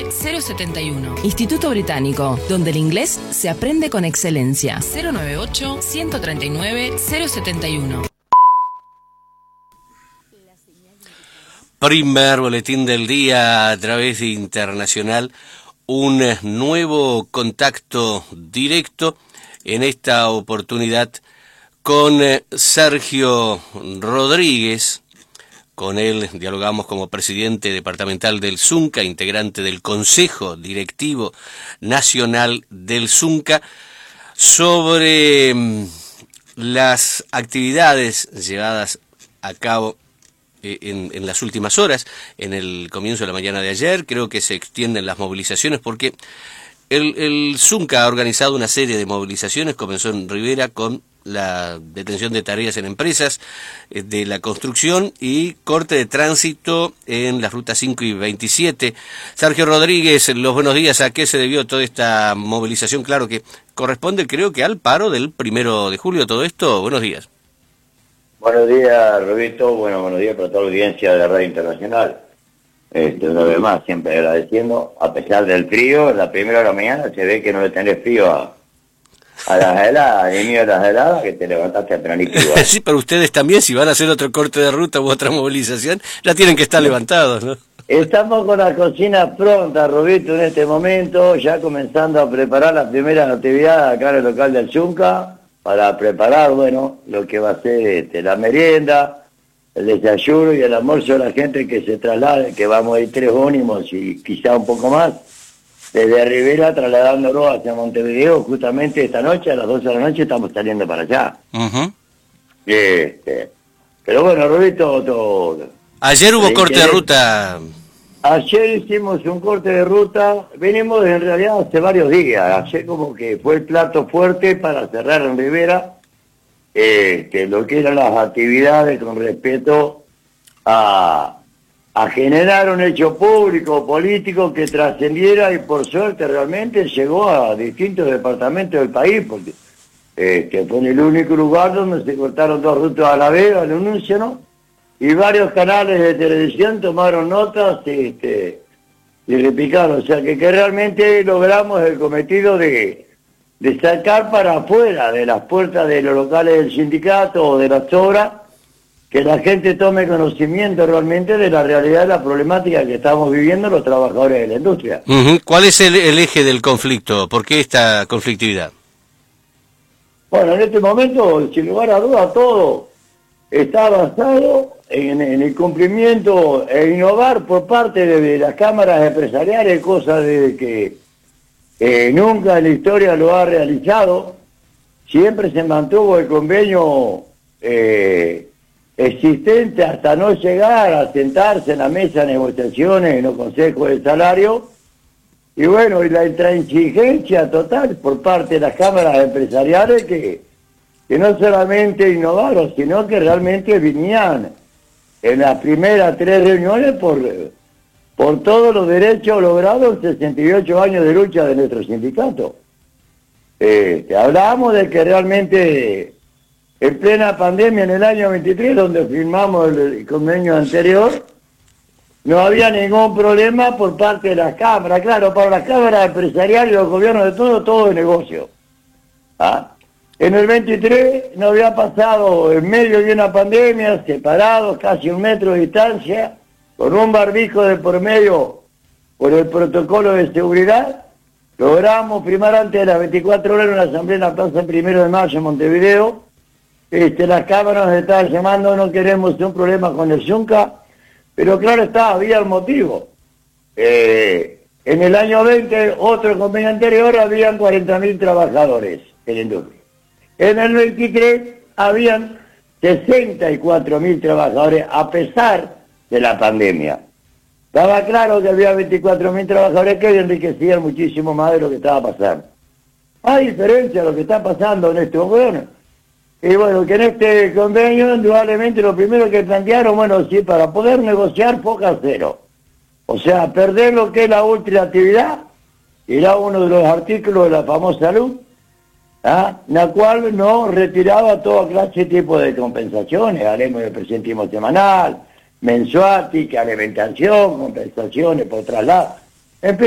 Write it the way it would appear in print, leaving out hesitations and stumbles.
071. Instituto Británico, donde el inglés se aprende con excelencia. 098-139-071. Primer boletín del día a través de Internacional, un nuevo contacto directo, en esta oportunidad con Sergio Rodríguez. Con él dialogamos como presidente departamental del Zunca, integrante del Consejo Directivo Nacional del Zunca, sobre las actividades llevadas a cabo en las últimas horas, en el comienzo de la mañana de ayer. Creo que se extienden las movilizaciones porque el Zunca ha organizado una serie de movilizaciones. Comenzó en Rivera con la detención de tareas en empresas de la construcción y corte de tránsito en las rutas 5 y 27. Sergio Rodríguez, los buenos días. ¿A qué se debió toda esta movilización? Claro que corresponde, creo que al paro del 1 de julio, todo esto. Buenos días. Buenos días, Roberto. Buenos días para toda la audiencia de la Radio Internacional. Una vez más, siempre agradeciendo, a pesar del frío, la primera hora de la mañana se ve que no le tenés frío a las heladas, ni miedo a las heladas, que te levantaste tempranito igual. Sí, pero ustedes también, si van a hacer otro corte de ruta u otra movilización, ya tienen que estar levantados, ¿no? Estamos con la cocina pronta, Roberto, en este momento, ya comenzando a preparar las primeras actividades acá en el local del Zunca, para preparar, bueno, lo que va a ser la merienda, el desayuno y el almuerzo de la gente que se traslade, que vamos a ir 3 ónimos y quizá un poco más, desde Rivera trasladándolo hacia Montevideo. Justamente esta noche, a las 12 de la noche, estamos saliendo para allá. Uh-huh. Pero bueno, Roberto, todo. Ayer hubo corte de ruta. Ayer hicimos un corte de ruta, venimos en realidad hace varios días. Ayer como que fue el plato fuerte para cerrar en Rivera lo que eran las actividades con respecto a generar un hecho público, político que trascendiera, y por suerte realmente llegó a distintos departamentos del país, porque fue en el único lugar donde se cortaron 2 rutas a la vez, al anuncio, ¿no? Y varios canales de televisión tomaron notas y repicaron. O sea que realmente logramos el cometido de sacar para afuera de las puertas de los locales del sindicato o de las obras, que la gente tome conocimiento realmente de la realidad de la problemática que estamos viviendo los trabajadores de la industria. Uh-huh. ¿Cuál es el eje del conflicto? ¿Por qué esta conflictividad? Bueno, en este momento, sin lugar a dudas, todo está basado en el cumplimiento e innovar por parte de las cámaras empresariales, cosa de que nunca en la historia lo ha realizado. Siempre se mantuvo el convenio existente hasta no llegar a sentarse en la mesa de negociaciones en los consejos de salario. Y bueno, y la intransigencia total por parte de las cámaras empresariales que no solamente innovaron, sino que realmente venían en las primeras 3 reuniones por todos los derechos logrados en 68 años de lucha de nuestro sindicato. Hablábamos de que realmente en plena pandemia en el año 23, donde firmamos el convenio anterior, no había ningún problema por parte de las cámaras. Claro, para las cámaras empresariales y los gobiernos de todo es negocio. ¿Ah? En el 23 no había pasado en medio de una pandemia, separados casi 1 metro de distancia, con un barbijo de por medio por el protocolo de seguridad. Logramos firmar antes de las 24 horas en una asamblea en la plaza 1 de mayo en Montevideo. Las cámaras nos estaban llamando, no queremos un problema con el Zunca, pero claro está, había el motivo. En el año 20, otro convenio anterior, habían 40.000 trabajadores en la industria. En el 23 habían 64.000 trabajadores, a pesar de la pandemia. Estaba claro que había 24.000 trabajadores que enriquecían muchísimo más de lo que estaba pasando. A diferencia de lo que está pasando en este gobierno. Y bueno, que en este convenio, indudablemente, lo primero que plantearon, bueno, sí, para poder negociar foja cero. O sea, perder lo que es la ultraactividad, era uno de los artículos de la famosa luz, la cual no retiraba toda clase de tipo de compensaciones, hablemos de presentismo semanal, mensual, ticket, alimentación, compensaciones por traslado.